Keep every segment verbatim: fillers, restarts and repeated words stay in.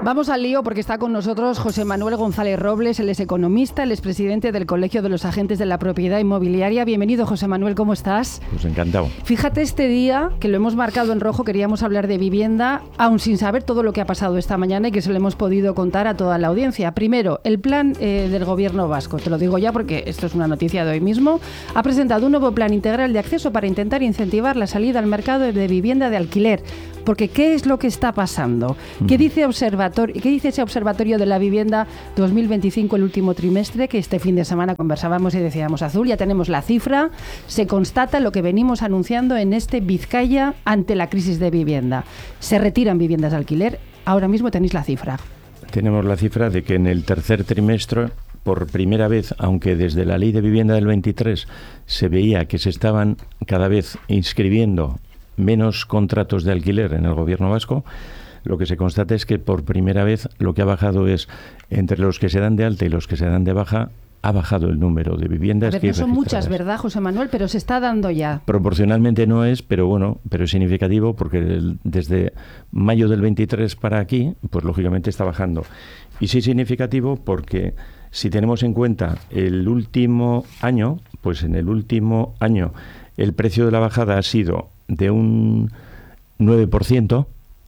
Vamos al lío porque está con nosotros José Manuel González Robles, él es economista, él es presidente del Colegio de los Agentes de la Propiedad Inmobiliaria. Bienvenido, José Manuel, ¿cómo estás? Pues encantado. Fíjate, este día, que lo hemos marcado en rojo, queríamos hablar de vivienda, aún sin saber todo lo que ha pasado esta mañana y que se lo hemos podido contar a toda la audiencia. Primero, el plan eh, del gobierno vasco, te lo digo ya porque esto es una noticia de hoy mismo, ha presentado un nuevo plan integral de acceso para intentar incentivar la salida al mercado de vivienda de alquiler. Porque ¿qué es lo que está pasando? ¿Qué dice observatorio, qué dice ese Observatorio de la Vivienda dos mil veinticinco, el último trimestre, que este fin de semana conversábamos y decíamos, Azul, ya tenemos la cifra, se constata lo que venimos anunciando en este Vizcaya ante la crisis de vivienda. Se retiran viviendas de alquiler, ahora mismo tenéis la cifra. Tenemos la cifra de que en el tercer trimestre, por primera vez, aunque desde la Ley de Vivienda del veintitrés se veía que se estaban cada vez inscribiendo menos contratos de alquiler en el gobierno vasco, lo que se constata es que por primera vez lo que ha bajado es, entre los que se dan de alta y los que se dan de baja, ha bajado el número de viviendas. A ver, que no son muchas, ¿verdad, José Manuel? Pero se está dando ya. Proporcionalmente no es, pero bueno, pero es significativo porque el, desde mayo del veintitrés para aquí, pues lógicamente está bajando. Y sí significativo porque si tenemos en cuenta el último año, pues en el último año el precio de la bajada ha sido de un nueve por ciento,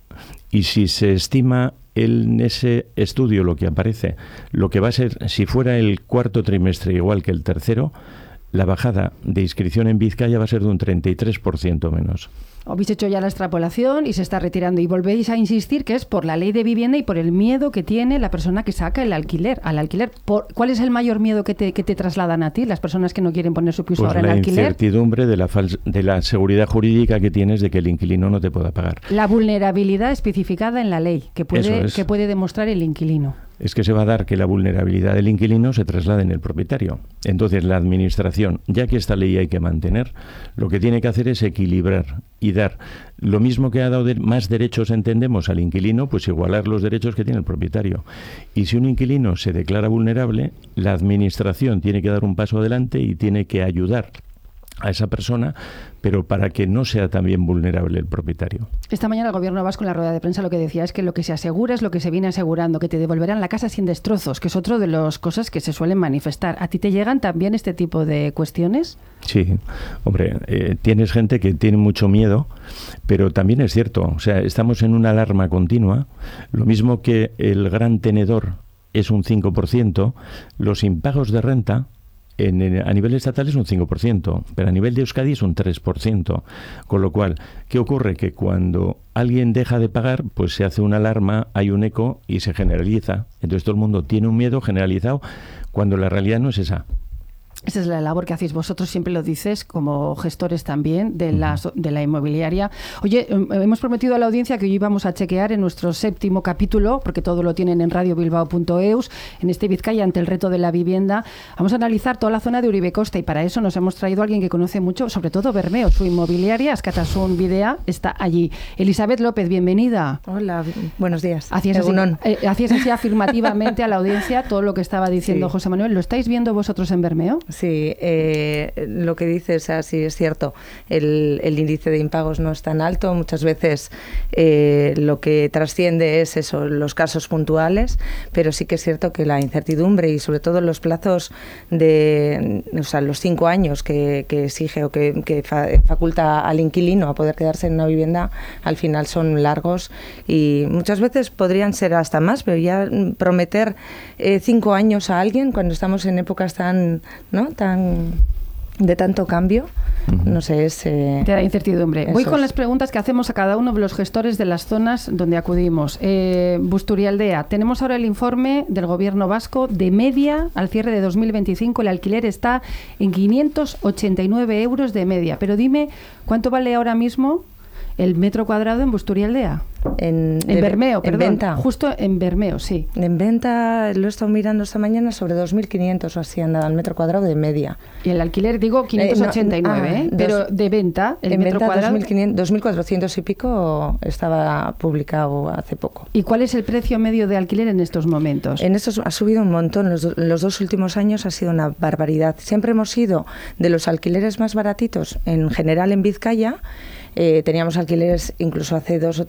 y si se estima en ese estudio lo que aparece, lo que va a ser, si fuera el cuarto trimestre igual que el tercero, la bajada de inscripción en Vizcaya va a ser de un treinta y tres por ciento menos. Habéis hecho ya la extrapolación y se está retirando y volvéis a insistir que es por la ley de vivienda y por el miedo que tiene la persona que saca el alquiler, al alquiler. Por, ¿cuál es el mayor miedo que te, que te trasladan a ti, las personas que no quieren poner su piso pues ahora en alquiler? La incertidumbre de la, fals- de la seguridad jurídica que tienes de que el inquilino no te pueda pagar. La vulnerabilidad especificada en la ley que puede, que puede demostrar el inquilino. Es que se va a dar que la vulnerabilidad del inquilino se traslade en el propietario. Entonces la administración, ya que esta ley hay que mantener, lo que tiene que hacer es equilibrar y dar lo mismo que ha dado de más derechos, entendemos, al inquilino, pues igualar los derechos que tiene el propietario. Y si un inquilino se declara vulnerable, la administración tiene que dar un paso adelante y tiene que ayudar a esa persona, pero para que no sea también vulnerable el propietario. Esta mañana el gobierno vasco en la rueda de prensa lo que decía es que lo que se asegura es lo que se viene asegurando, que te devolverán la casa sin destrozos, que es otro de las cosas que se suelen manifestar. ¿A ti te llegan también este tipo de cuestiones? Sí, hombre, eh, tienes gente que tiene mucho miedo, pero también es cierto, o sea, estamos en una alarma continua, lo mismo que el gran tenedor es un cinco por ciento, los impagos de renta En, en, a nivel estatal es un cinco por ciento, pero a nivel de Euskadi es un tres por ciento. Con lo cual, ¿qué ocurre? Que cuando alguien deja de pagar, pues se hace una alarma, hay un eco y se generaliza. Entonces todo el mundo tiene un miedo generalizado cuando la realidad no es esa. Esa es la labor que hacéis vosotros, siempre lo dices, como gestores también de la, de la inmobiliaria. Oye, hemos prometido a la audiencia que hoy íbamos a chequear en nuestro séptimo capítulo, porque todo lo tienen en radio bilbao punto eus, en este Vizcaya ante el reto de la vivienda. Vamos a analizar toda la zona de Uribe Costa y para eso nos hemos traído a alguien que conoce mucho, sobre todo Bermeo, su inmobiliaria, Askatasun Bidea, está allí. Elizabeth López, bienvenida. Hola, buenos días. Hacías así, eh, hacías así afirmativamente a la audiencia todo lo que estaba diciendo sí. José Manuel. ¿Lo estáis viendo vosotros en Bermeo? Sí, eh, lo que dices así es cierto. El, el índice de impagos no es tan alto. Muchas veces eh, lo que trasciende es eso, los casos puntuales, pero sí que es cierto que la incertidumbre y sobre todo los plazos de, o sea, los cinco años que, que exige o que, que fa, faculta al inquilino a poder quedarse en una vivienda, al final son largos y muchas veces podrían ser hasta más, pero ya prometer eh, cinco años a alguien cuando estamos en épocas tan, ¿no? tan de tanto cambio, uh-huh. no sé, es... Eh, Te da incertidumbre. Voy con es. las preguntas que hacemos a cada uno de los gestores de las zonas donde acudimos. Eh, Busturialdea, tenemos ahora el informe del gobierno vasco. De media, al cierre de dos mil veinticinco, el alquiler está en quinientos ochenta y nueve euros de media. Pero dime, ¿cuánto vale ahora mismo el metro cuadrado en Busturialdea? En, en Bermeo, en perdón. Venta. Justo en Bermeo, sí. En venta, lo he estado mirando esta mañana, sobre dos mil quinientos o así anda al metro cuadrado de media. Y el alquiler, digo, quinientos ochenta y nueve, eh, no, ah, ¿eh? Dos, pero de venta, el en metro venta cuadrado... dos mil cuatrocientos y pico estaba publicado hace poco. ¿Y cuál es el precio medio de alquiler en estos momentos? En estos ha subido un montón. Los, los dos últimos años ha sido una barbaridad. Siempre hemos sido de los alquileres más baratitos, en general en Vizcaya. Eh, teníamos alquileres incluso hace dos o tres años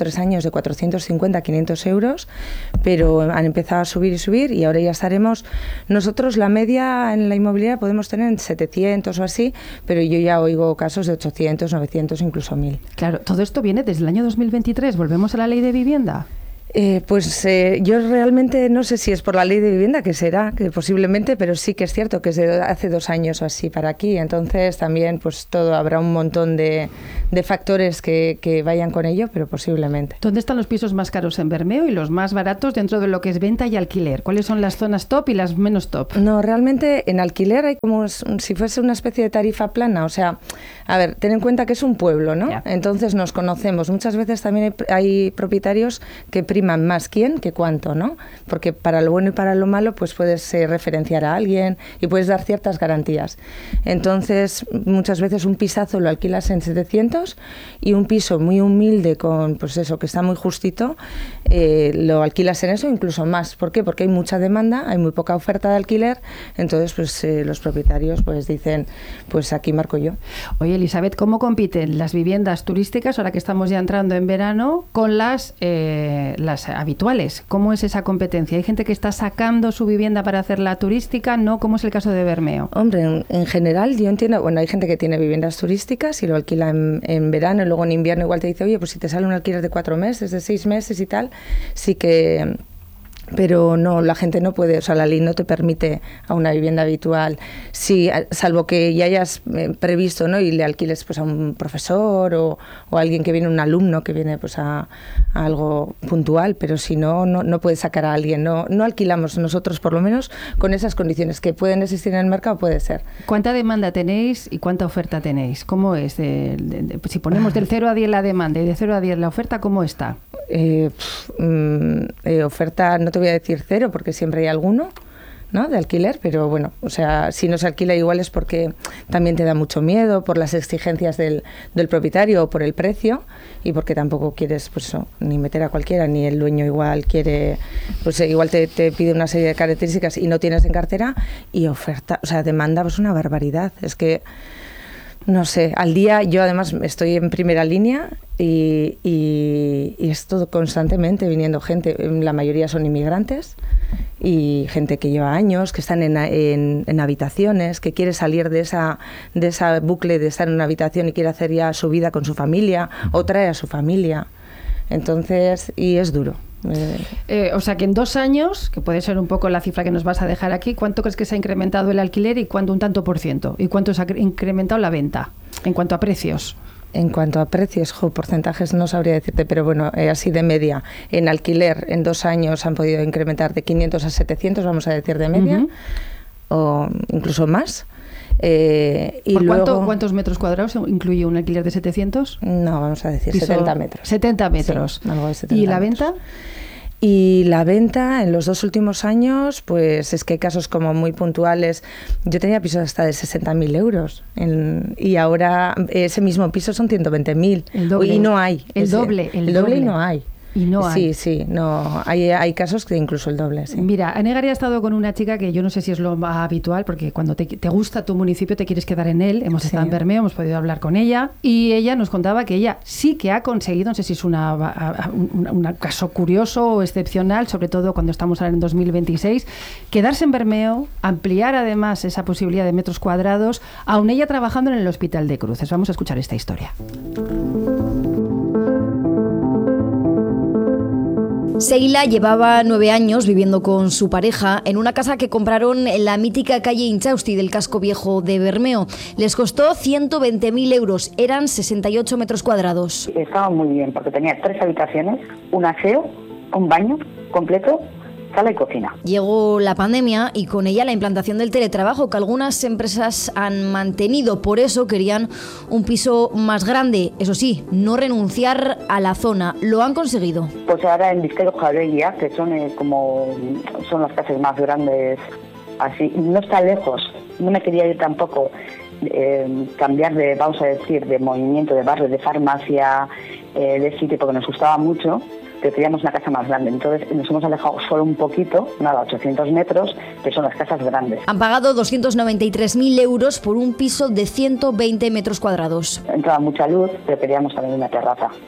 de cuatrocientos cincuenta a quinientos euros, pero han empezado a subir y subir y ahora ya estaremos, nosotros la media en la inmobiliaria podemos tener en setecientos o así, pero yo ya oigo casos de ochocientos, novecientos, incluso mil. Claro, todo esto viene desde el año dos mil veintitrés, volvemos a la ley de vivienda. Eh, pues eh, yo realmente no sé si es por la ley de vivienda, que será, que posiblemente, pero sí que es cierto que es de hace dos años o así para aquí. Entonces también pues todo habrá un montón de, de factores que, que vayan con ello, pero posiblemente. ¿Dónde están los pisos más caros en Bermeo y los más baratos dentro de lo que es venta y alquiler? ¿Cuáles son las zonas top y las menos top? No, realmente en alquiler hay como si fuese una especie de tarifa plana. O sea, a ver, ten en cuenta que es un pueblo, ¿no? Yeah. Entonces nos conocemos. Muchas veces también hay, hay propietarios que priman más quién que cuánto, ¿no? Porque para lo bueno y para lo malo pues puedes eh, referenciar a alguien y puedes dar ciertas garantías. Entonces muchas veces un pisazo lo alquilas en setecientos y un piso muy humilde con pues eso que está muy justito eh, lo alquilas en eso incluso más. ¿Por qué? Porque hay mucha demanda, hay muy poca oferta de alquiler, entonces pues eh, los propietarios pues dicen pues aquí marco yo. Oye, Elizabeth, ¿cómo compiten las viviendas turísticas ahora que estamos ya entrando en verano con las eh, las habituales? ¿Cómo es esa competencia? ¿Hay gente que está sacando su vivienda para hacerla turística? ¿No? ¿Cómo es el caso de Bermeo? Hombre, en, en general yo entiendo, bueno, hay gente que tiene viviendas turísticas y lo alquila en, en verano y luego en invierno igual te dice, oye, pues si te sale un alquiler de cuatro meses, de seis meses y tal, sí que... Pero no, la gente no puede, o sea, la ley no te permite a una vivienda habitual, si, salvo que ya hayas eh, previsto, ¿no? Y le alquiles pues a un profesor o, o a alguien que viene, un alumno que viene pues a, a algo puntual, pero si no, no, no puedes sacar a alguien, no, no alquilamos nosotros por lo menos con esas condiciones que pueden existir en el mercado, puede ser. ¿Cuánta demanda tenéis y cuánta oferta tenéis? ¿Cómo es? De, de, de, si ponemos del cero a diez la demanda y de cero a diez la oferta, ¿cómo está? Eh, pff, mm, eh, oferta, no te voy a decir cero porque siempre hay alguno, ¿no? De alquiler, pero bueno, o sea, si no se alquila igual es porque también te da mucho miedo por las exigencias del, del propietario o por el precio y porque tampoco quieres pues eso, ni meter a cualquiera, ni el dueño igual quiere, pues igual te, te pide una serie de características y no tienes en cartera y oferta, o sea, demanda pues una barbaridad, es que no sé, al día yo además estoy en primera línea y, y, y es todo constantemente viniendo gente, la mayoría son inmigrantes y gente que lleva años, que están en, en, en habitaciones, que quiere salir de esa, de esa bucle de estar en una habitación y quiere hacer ya su vida con su familia o trae a su familia. Entonces, y es duro. Eh, o sea que en dos años, que puede ser un poco la cifra que nos vas a dejar aquí, ¿cuánto crees que se ha incrementado el alquiler y cuánto un tanto por ciento? ¿Y cuánto se ha incrementado la venta en cuanto a precios? En cuanto a precios, jo, porcentajes no sabría decirte, pero bueno, eh, así de media. En alquiler, en dos años han podido incrementar de quinientos a setecientos, vamos a decir de media, uh-huh. o incluso más. Eh, y ¿Por luego, cuánto, cuántos metros cuadrados incluye un alquiler de setecientos? No, vamos a decir Piso, setenta metros. setenta metros. Sí, algo de setenta ¿Y la metros. venta? Y la venta en los dos últimos años, pues es que hay casos como muy puntuales. Yo tenía pisos hasta de sesenta mil euros en, y ahora ese mismo piso son ciento veinte mil. Y no hay. El ese, doble. El, el doble y no hay. Y no hay. Sí, sí, no, hay, hay casos que incluso el doble, sí. Mira, Anegar ha estado con una chica que yo no sé si es lo más habitual, porque cuando te, te gusta tu municipio te quieres quedar en él. Hemos sí. estado en Bermeo, hemos podido hablar con ella y ella nos contaba que ella sí que ha conseguido, no sé si es una, un, un caso curioso o excepcional, sobre todo cuando estamos ahora en dos mil veintiséis, quedarse en Bermeo, ampliar además esa posibilidad de metros cuadrados, aún ella trabajando en el Hospital de Cruces. Vamos a escuchar esta historia. Seila llevaba nueve años viviendo con su pareja en una casa que compraron en la mítica calle Inchausti del casco viejo de Bermeo. Les costó ciento veinte mil euros, eran sesenta y ocho metros cuadrados. Estaba muy bien porque tenía tres habitaciones, un aseo, un baño completo, sala y cocina. Llegó la pandemia y con ella la implantación del teletrabajo que algunas empresas han mantenido. Por eso querían un piso más grande. Eso sí, no renunciar a la zona. Lo han conseguido. Pues ahora en Bizkaia Jauregia, que son eh, como son las casas más grandes, así, no está lejos. No me quería ir tampoco eh, cambiar de, vamos a decir, de movimiento, de barrio, de farmacia, eh, de sitio, porque nos gustaba mucho. Que queríamos una casa más grande, entonces nos hemos alejado solo un poquito, nada, ochocientos metros, que son las casas grandes. Han pagado doscientos noventa y tres mil euros por un piso de ciento veinte metros cuadrados. Entraba mucha luz, pero queríamos también una terraza.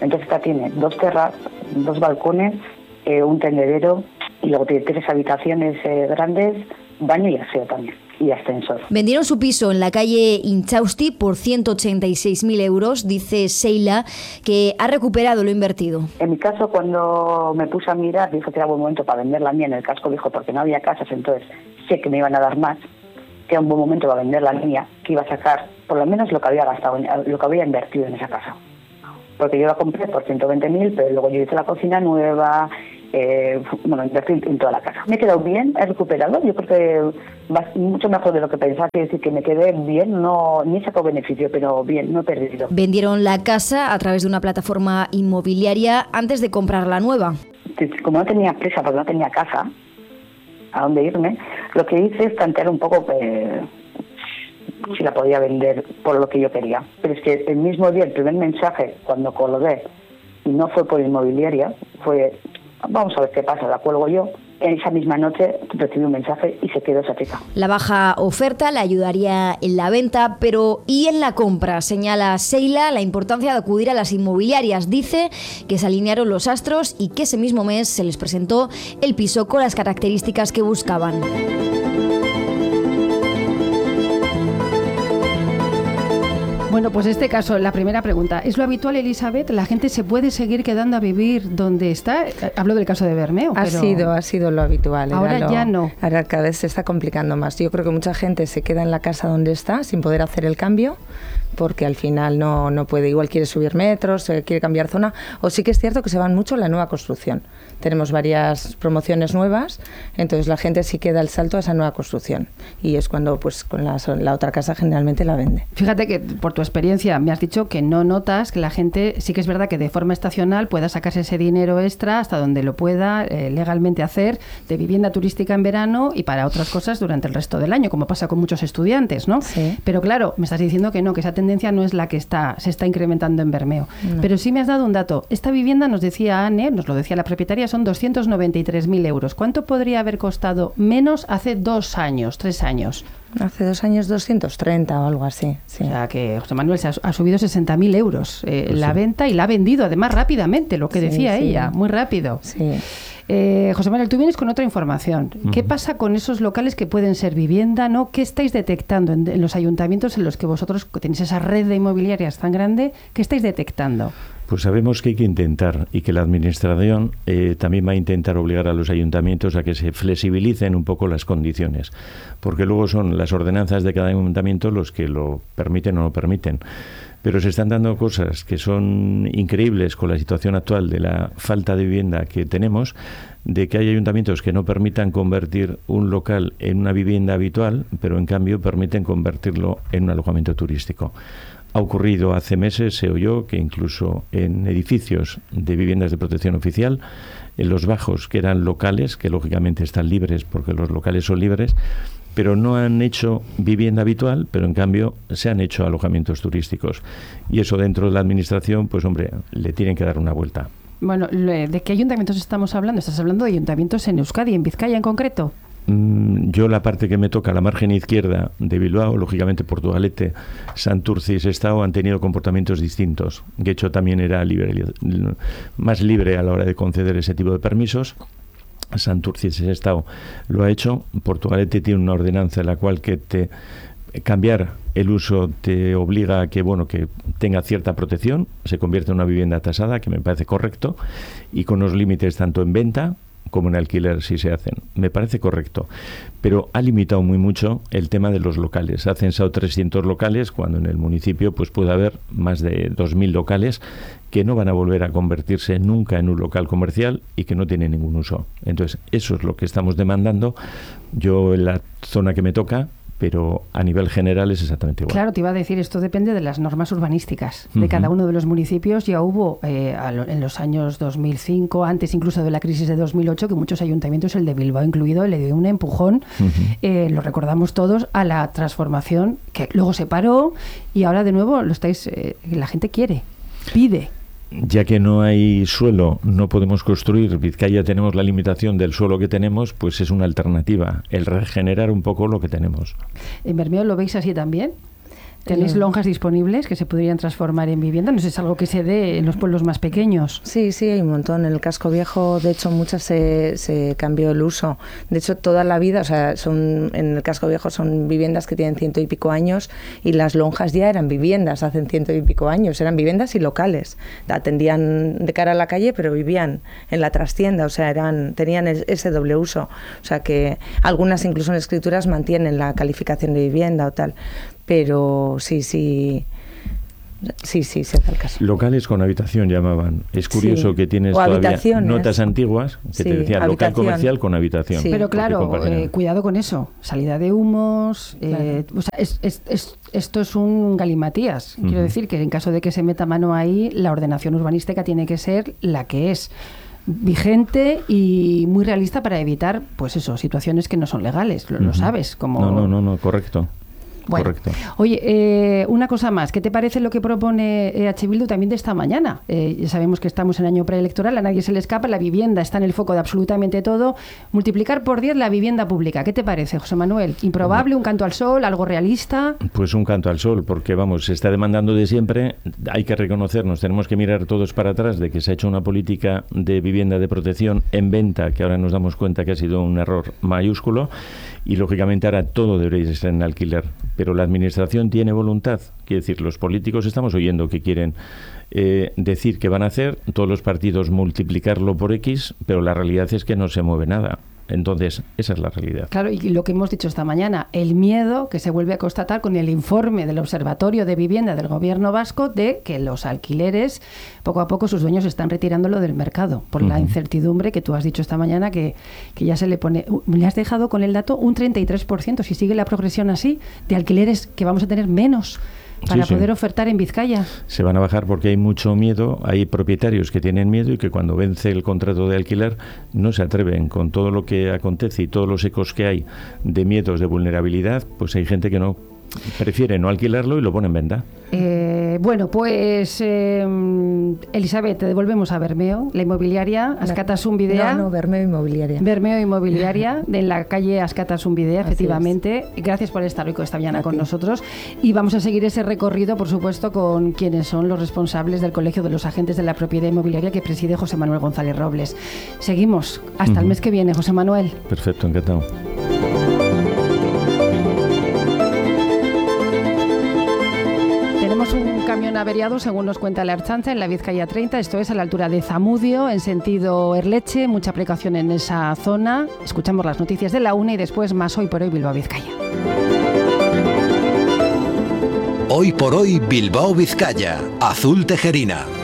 Entonces esta tiene dos terrazas, dos balcones, eh, un tendedero y luego tiene tres habitaciones eh, grandes, baño y aseo también, y ascensor. Vendieron su piso en la calle Inchausti por ciento ochenta y seis mil euros, dice Sheila, que ha recuperado lo invertido. En mi caso, cuando me puse a mirar, dije que era buen momento para vender la mía en el casco viejo porque no había casas, entonces sé que me iban a dar más, que era un buen momento para vender la mía, que iba a sacar por lo menos lo que había gastado, lo que había invertido en esa casa. Porque yo la compré por ciento veinte mil, pero luego yo hice la cocina nueva, eh, bueno, invertí en toda la casa. Me he quedado bien, he recuperado, yo creo que va mucho mejor de lo que pensaba, quiere decir que me quedé bien, no ni he sacado beneficio, pero bien, no he perdido. Vendieron la casa a través de una plataforma inmobiliaria antes de comprar la nueva. Como no tenía prisa, porque no tenía casa a dónde irme, lo que hice es plantear un poco eh, si la podía vender por lo que yo quería. Pero es que el mismo día, el primer mensaje, cuando colgué, y no fue por inmobiliaria, fue, vamos a ver qué pasa, la cuelgo yo. En esa misma noche recibí un mensaje y se quedó esa chica. La baja oferta le ayudaría en la venta, pero ¿y en la compra? Señala Sheila la importancia de acudir a las inmobiliarias. Dice que se alinearon los astros y que ese mismo mes se les presentó el piso con las características que buscaban. Bueno, pues este caso, la primera pregunta. ¿Es lo habitual, Elizabeth? ¿La gente se puede seguir quedando a vivir donde está? Hablo del caso de Bermeo. Ha pero... sido, ha sido lo habitual. Ahora lo, ya no. Ahora cada vez se está complicando más. Yo creo que mucha gente se queda en la casa donde está sin poder hacer el cambio, porque al final no, no puede, igual quiere subir metros, eh, quiere cambiar zona, o sí que es cierto que se van mucho a la nueva construcción. Tenemos varias promociones nuevas, entonces la gente sí que da el salto a esa nueva construcción y es cuando pues con la, la otra casa generalmente la vende. Fíjate que por tu experiencia me has dicho que no notas que la gente, sí que es verdad que de forma estacional pueda sacarse ese dinero extra hasta donde lo pueda eh, legalmente hacer de vivienda turística en verano y para otras cosas durante el resto del año, como pasa con muchos estudiantes, ¿no? Sí. Pero claro, me estás diciendo que no, que esa tendencia no es la que está se está incrementando en Bermeo. No. Pero sí me has dado un dato. Esta vivienda, nos decía Anne, nos lo decía la propietaria, son doscientos noventa y tres mil euros. ¿Cuánto podría haber costado menos hace dos años, tres años? Hace dos años doscientos treinta o algo así. Sí. O sea que José Manuel se ha, ha subido sesenta mil euros eh, pues la sí. venta y la ha vendido además rápidamente, lo que sí, decía sí. ella, muy rápido. Sí. Eh, José Manuel, tú vienes con otra información. Uh-huh. ¿Qué pasa con esos locales que pueden ser vivienda, no? ¿Qué estáis detectando en, en los ayuntamientos en los que vosotros tenéis esa red de inmobiliarias tan grande? ¿Qué estáis detectando? Pues sabemos que hay que intentar y que la Administración eh, también va a intentar obligar a los ayuntamientos a que se flexibilicen un poco las condiciones, porque luego son las ordenanzas de cada ayuntamiento los que lo permiten o no permiten. Pero se están dando cosas que son increíbles con la situación actual de la falta de vivienda que tenemos, de que hay ayuntamientos que no permitan convertir un local en una vivienda habitual, pero en cambio permiten convertirlo en un alojamiento turístico. Ha ocurrido hace meses, se oyó, que incluso en edificios de viviendas de protección oficial, en los bajos, que eran locales, que lógicamente están libres porque los locales son libres, pero no han hecho vivienda habitual, pero en cambio se han hecho alojamientos turísticos. Y eso dentro de la Administración, pues hombre, le tienen que dar una vuelta. Bueno, ¿de qué ayuntamientos estamos hablando? ¿Estás hablando de ayuntamientos en Euskadi, en Vizcaya en concreto? Yo la parte que me toca, la margen izquierda de Bilbao, lógicamente Portugalete, Santurce y Sestao han tenido comportamientos distintos. De hecho, también era libre, más libre a la hora de conceder ese tipo de permisos. Santurce y Sestao lo ha hecho. Portugalete tiene una ordenanza en la cual que te cambiar el uso te obliga a que bueno que tenga cierta protección, se convierte en una vivienda tasada, que me parece correcto, y con unos límites tanto en venta como en alquiler si se hacen. Me parece correcto, pero ha limitado muy mucho el tema de los locales. Ha censado trescientos locales cuando en el municipio pues puede haber más de dos mil locales que no van a volver a convertirse nunca en un local comercial y que no tienen ningún uso. Entonces, eso es lo que estamos demandando. Yo en la zona que me toca, pero a nivel general es exactamente igual. Claro, te iba a decir, esto depende de las normas urbanísticas de uh-huh. cada uno de los municipios. Ya hubo eh, en los años dos mil cinco, antes incluso de la crisis de dos mil ocho, que muchos ayuntamientos, el de Bilbao incluido, le dio un empujón, uh-huh. eh, lo recordamos todos, a la transformación, que luego se paró y ahora de nuevo lo estáis, eh, la gente quiere, pide. Ya que no hay suelo, no podemos construir, Vizcaya tenemos la limitación del suelo que tenemos, pues es una alternativa, el regenerar un poco lo que tenemos. ¿En Bermeo lo veis así también? ¿Tenéis lonjas disponibles que se podrían transformar en vivienda? No sé, es algo que se dé en los pueblos más pequeños. Sí, sí, hay un montón. En el casco viejo, de hecho, muchas se, se cambió el uso. De hecho, toda la vida, o sea, son en el casco viejo son viviendas que tienen ciento y pico años y las lonjas ya eran viviendas hace ciento y pico años. Eran viviendas y locales. Atendían de cara a la calle, pero vivían en la trastienda, o sea, eran tenían ese doble uso. O sea, que algunas incluso en escrituras mantienen la calificación de vivienda o tal. Pero sí, sí, sí, sí, se hace el caso. Locales con habitación llamaban. Es curioso sí. que tienes o todavía notas antiguas que sí, te decían habitación. Local comercial con habitación. Sí. Pero claro, eh, cuidado con eso. Salida de humos, eh, claro. o sea, es, es, es, esto es un galimatías. Uh-huh. Quiero decir que en caso de que se meta mano ahí, la ordenación urbanística tiene que ser la que es. Vigente y muy realista para evitar, pues eso, situaciones que no son legales. Lo, uh-huh. lo sabes. Como... No, no, no, no, correcto. Bueno, correcto. Oye, eh, una cosa más, ¿qué te parece lo que propone E H Bildu también de esta mañana? Eh, ya sabemos que estamos en año preelectoral, a nadie se le escapa, la vivienda está en el foco de absolutamente todo. Multiplicar por diez la vivienda pública, ¿qué te parece, José Manuel? ¿Improbable, un canto al sol, algo realista? Pues un canto al sol, porque vamos, se está demandando de siempre, hay que reconocernos, tenemos que mirar todos para atrás de que se ha hecho una política de vivienda de protección en venta, que ahora nos damos cuenta que ha sido un error mayúsculo, y lógicamente ahora todo debería estar en alquiler. Pero la administración tiene voluntad. Quiere decir, los políticos estamos oyendo que quieren eh, decir que van a hacer, todos los partidos multiplicarlo por X, pero la realidad es que no se mueve nada. Entonces, esa es la realidad. Claro, y lo que hemos dicho esta mañana, el miedo que se vuelve a constatar con el informe del Observatorio de Vivienda del Gobierno vasco de que los alquileres, poco a poco sus dueños están retirándolo del mercado por uh-huh. la incertidumbre que tú has dicho esta mañana que, que ya se le pone... Me has dejado con el dato un treinta y tres por ciento, si sigue la progresión así, de alquileres que vamos a tener menos para sí, poder sí. ofertar en Vizcaya. Se van a bajar porque hay mucho miedo, hay propietarios que tienen miedo y que cuando vence el contrato de alquiler no se atreven con todo lo que acontece y todos los ecos que hay de miedos, de vulnerabilidad, pues hay gente que no prefiere no alquilarlo y lo pone en venta. Eh, bueno, pues eh, Elizabeth, te devolvemos a Bermeo, la inmobiliaria, Askatasunbidea. No, no, Bermeo Inmobiliaria. Bermeo Inmobiliaria, de la calle Askatasunbidea, efectivamente. Gracias por estar hoy esta mañana con nosotros. Y vamos a seguir ese recorrido, por supuesto, con quienes son los responsables del Colegio de los Agentes de la Propiedad Inmobiliaria que preside José Manuel González Robles. Seguimos hasta uh-huh. el mes que viene, José Manuel. Perfecto, encantado. Tenemos un camión averiado, según nos cuenta la Ertzaintza, en la Vizcaya treinta, esto es a la altura de Zamudio, en sentido Erleche, mucha precaución en esa zona. Escuchamos las noticias de la una y después más Hoy por Hoy Bilbao Vizcaya. Hoy por Hoy Bilbao Vizcaya, Azul Tejerina.